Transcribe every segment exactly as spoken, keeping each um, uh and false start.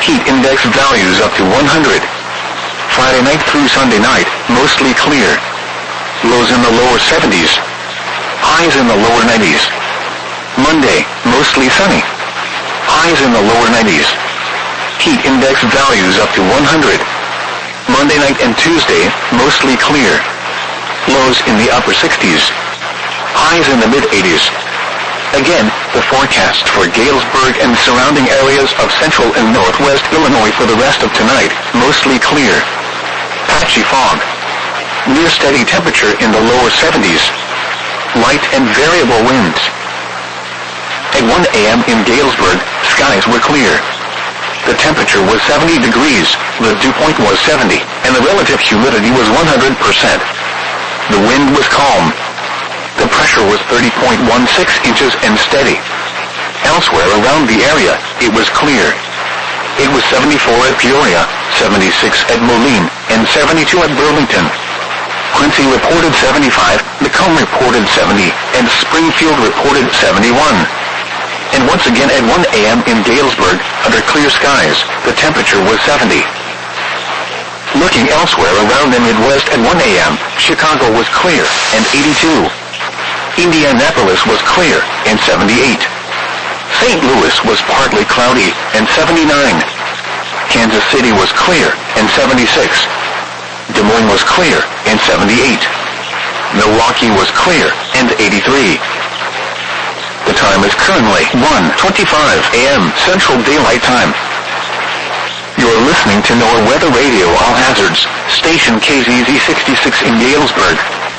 Heat index values up to one hundred. Friday night through Sunday night, mostly clear. Lows in the lower seventies. Highs in the lower nineties. Monday, mostly sunny. Highs in the lower nineties. Heat index values up to one hundred. Monday night and Tuesday, mostly clear. Lows in the upper sixties. Highs in the mid-eighties. Again, the forecast for Galesburg and surrounding areas of central and northwest Illinois for the rest of tonight, mostly clear. Patchy fog. Near steady temperature in the lower seventies. Light and variable winds. At one a.m. in Galesburg, skies were clear. The temperature was seventy degrees, the dew point was seventy, and the relative humidity was one hundred percent. The wind was calm. The pressure was thirty point one six inches and steady. Elsewhere around the area, it was clear. It was seventy-four at Peoria, seventy-six at Moline, and seventy-two at Burlington. Quincy reported seventy-five, Macomb reported seventy, and Springfield reported seventy-one. And once again at one a.m. in Galesburg, under clear skies, the temperature was seventy. Looking elsewhere around the Midwest at one a.m., Chicago was clear, and eighty-two. Indianapolis was clear, and seventy-eight. Saint Louis was partly cloudy, and seventy-nine. Kansas City was clear, and seventy-six. Des Moines was clear, and seventy-eight. Milwaukee was clear, and eighty-three. The time is currently one twenty-five a.m. Central Daylight Time. You're listening to NOAA Weather Radio All Hazards, station K Z Z sixty-six in Galesburg.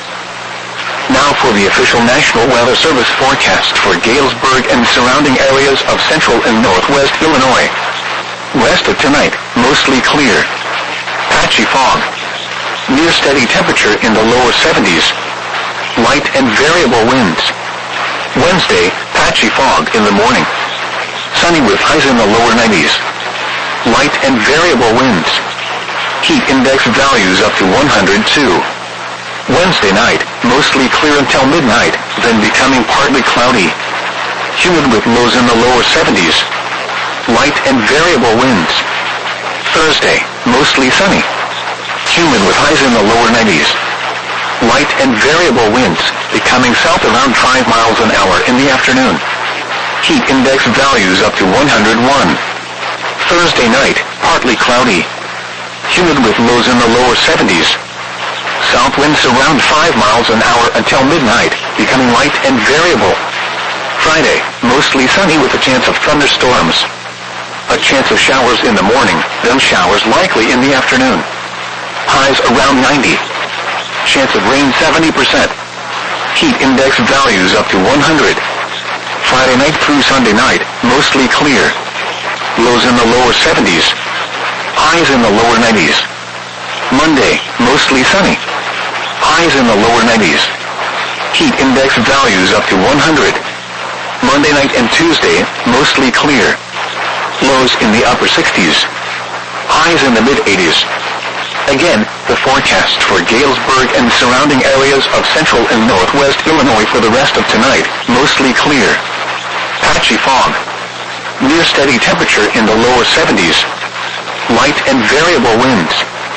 Now for the official National Weather Service forecast for Galesburg and surrounding areas of central and northwest Illinois. West of tonight, mostly clear. Patchy fog. Near steady temperature in the lower seventies. Light and variable winds. Wednesday, patchy fog in the morning. Sunny with highs in the lower nineties. Light and variable winds. Heat index values up to one hundred two. Wednesday night, mostly clear until midnight, then becoming partly cloudy. Humid with lows in the lower seventies. Light and variable winds. Thursday, mostly sunny. Humid with highs in the lower nineties. Light and variable winds, becoming south around five miles an hour in the afternoon. Heat index values up to one hundred one. Thursday night, partly cloudy. Humid with lows in the lower seventies. South winds around five miles an hour until midnight, becoming light and variable. Friday, mostly sunny with a chance of thunderstorms. A chance of showers in the morning, then showers likely in the afternoon. Highs around ninety. Chance of rain seventy percent. Heat index values up to one hundred. Friday night through Sunday night, mostly clear. Lows in the lower seventies. Highs in the lower nineties. Monday, mostly sunny. Highs in the lower nineties. Heat index values up to one hundred. Monday night and Tuesday, mostly clear. Lows in the upper sixties. Highs in the mid-eighties. Again, the forecast for Galesburg and surrounding areas of central and northwest Illinois for the rest of tonight, mostly clear. Patchy fog. Near steady temperature in the lower seventies. Light and variable winds.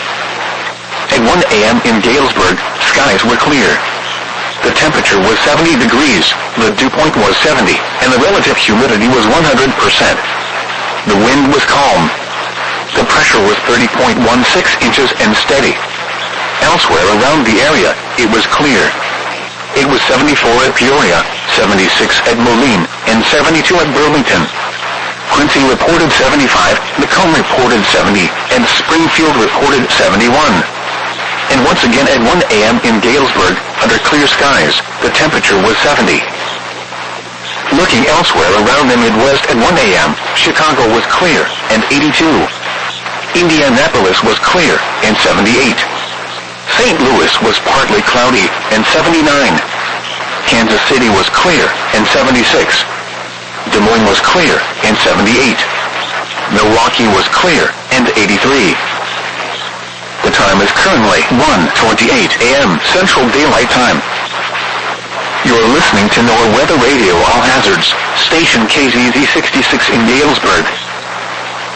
At one a.m. in Galesburg, skies were clear. The temperature was seventy degrees, the dew point was seventy, and the relative humidity was one hundred percent. The wind was calm. The pressure was thirty point one six inches and steady. Elsewhere around the area, it was clear. It was seventy-four at Peoria, seventy-six at Moline, and seventy-two at Burlington. Quincy reported seventy-five, Macomb reported seventy, and Springfield reported seventy-one. And once again at one a.m. in Galesburg, under clear skies, the temperature was seventy. Looking elsewhere around the Midwest at one a.m., Chicago was clear, and eighty-two. Indianapolis was clear, and seventy-eight. Saint Louis was partly cloudy, and seventy-nine. Kansas City was clear, and seventy-six. Des Moines was clear, and seventy-eight. Milwaukee was clear, and eighty-three. The time is currently one twenty-eight a.m. Central Daylight Time. You're listening to NOAA Weather Radio All Hazards, station K Z Z sixty-six in Galesburg.